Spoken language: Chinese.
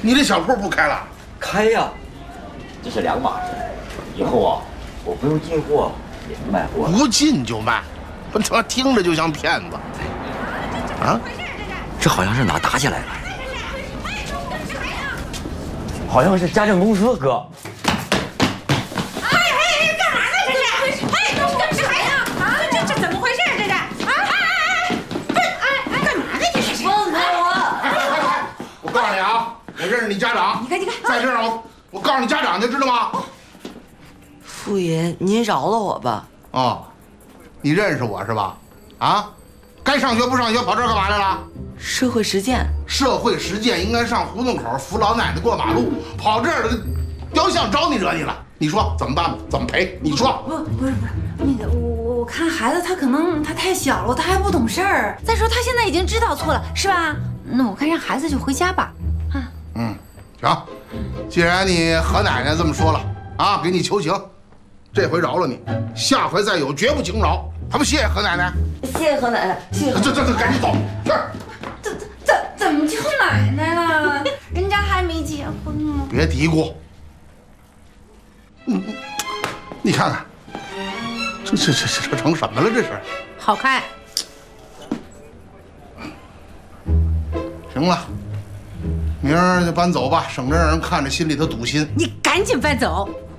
你这小铺不开了？ 开呀，这是两码事。以后啊，我不用进货也能卖货。 不进就卖，我他妈听着就像骗子。啊？ 这好像是哪打起来了？好像是家政公司，哥。 我认识你家长， 你看， 在这儿呢，我告诉你家长，你知道吗？ 傅爷，您饶了我吧。 哦，你认识我是吧？啊，该上学不上学，跑这儿干嘛来了？ 社会实践。社会实践应该上胡同口扶老奶奶过马路，跑这儿的雕像招你惹你了，你说怎么办？怎么赔？你说。 不是，那个我看孩子他太小了，他还不懂事儿。再说他现在已经知道错了，是吧？那我看让孩子就回家吧。 行，既然你何奶奶这么说了啊，给你求情，这回饶了你，下回再有绝不轻饶，还不谢谢何奶奶？ 谢谢何奶奶，谢谢。 这赶紧走，去。 怎么就奶奶了？人家还没结婚呢。 别嘀咕。你看看，这成什么了？这是。 好看。 行了。 明儿就搬走吧，省得让人看着心里头堵心。 你赶紧搬走！